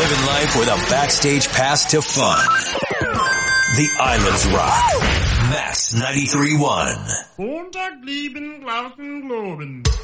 Living life with a backstage pass to fun. The Islands Rock. Max 93.1. Montag, lieben, glauben, globen.